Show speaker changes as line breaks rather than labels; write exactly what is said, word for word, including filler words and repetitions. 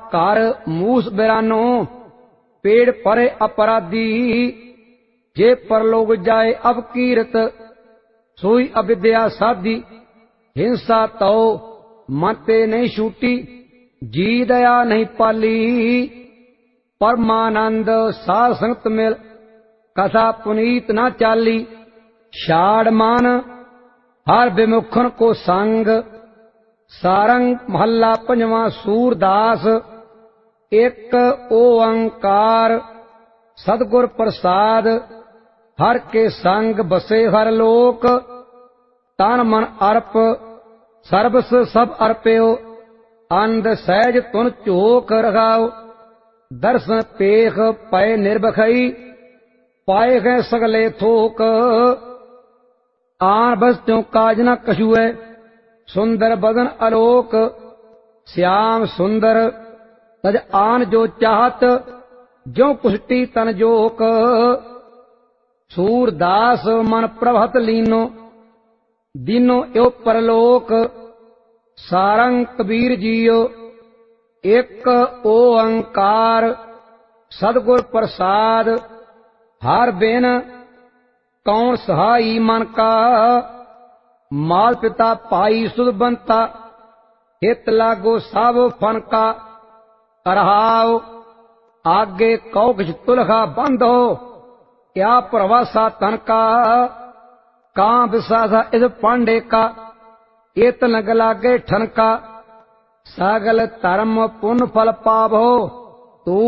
घर मूस बिरानो, पेड़ परे अपराधी। जे परलोक जाए अब कीरत, सोई अविद्या साधी। हिंसा तो मन ते नहीं छूटी, जी दया नहीं पाली। परमानंद साध संगत मिल, कथा पुनीत ना चाली। छाड़ मान हर विमुखन को संग, सारंग महला पंजवा सूरदास। एक ओंकार सतगुर प्रसाद, हर के संग बसे हर लोक। तन मन अर्प सर्बस सब अर्प्यो, अंध सहज तुन चोक रखाओ। दर्शन पेख पय निर्भखई, पाए गए सगले थोक। आन बस त्यों काज न कछुए, सुंदर बदन आलोक। श्याम सुंदर तज आन जो चाहत, ज्यों कुष्टि तन जोक। सूरदास मन प्रभत लीनो, दीनो यो परलोक। सारंग कबीर जियो, एक ओंकार सतगुर प्रसाद। हर बिन कौन सहाई मन का, माल पिता पाई सुध बनता। हित लागो सब फन का, रहाओ आगे कौ किछ तुलखा बंद हो। क्या प्रवासा तन का, कां विसासा इस पांडे का। एत लग लागे ठन का, सागल धर्म पुण्य फल पावो।